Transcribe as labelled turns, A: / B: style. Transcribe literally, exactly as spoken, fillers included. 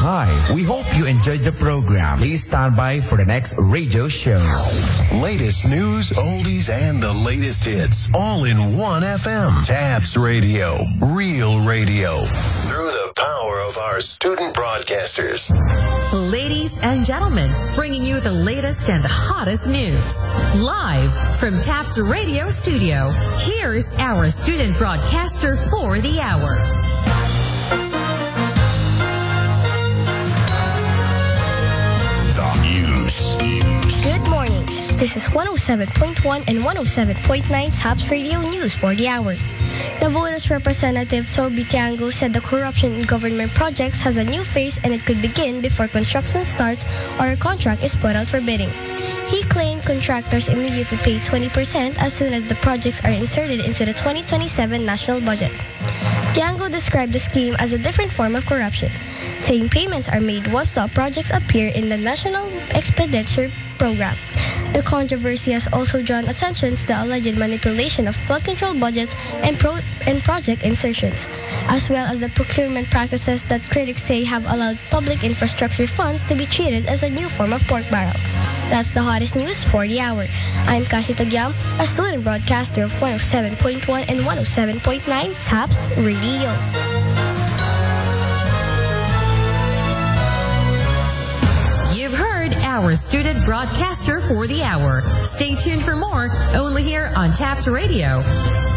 A: Hi, we hope you enjoyed the program. Please stand by for the next radio show.
B: Latest news, oldies, and the latest hits, all in one F M. Tabs Radio, real radio. Through the power of our student broadcasters.
C: Ladies and gentlemen, bringing you the latest and the hottest news. Live from Tabs Radio Studio, here's our student broadcaster for the hour.
B: The news.
D: Good morning. This is one oh seven point one and one oh seven point nine Tabs Radio News for the hour. Navotas Representative Toby Tiango said the corruption in government projects has a new phase and it could begin before construction starts or a contract is put out for bidding. He claimed contractors immediately pay twenty percent as soon as the projects are inserted into the twenty twenty-seven national budget. Tiango described the scheme as a different form of corruption, saying payments are made once the projects appear in the National Expenditure Program. The controversy has also drawn attention to the alleged manipulation of flood control budgets and, pro- and project insertions, as well as the procurement practices that critics say have allowed public infrastructure funds to be treated as a new form of pork barrel. That's the hottest news for the hour. I'm Cassie Tagyam, a student broadcaster of one oh seven point one and one oh seven point nine Tabs Radio.
C: You've heard our student broadcaster for the hour. Stay tuned for more, only here on Tabs Radio.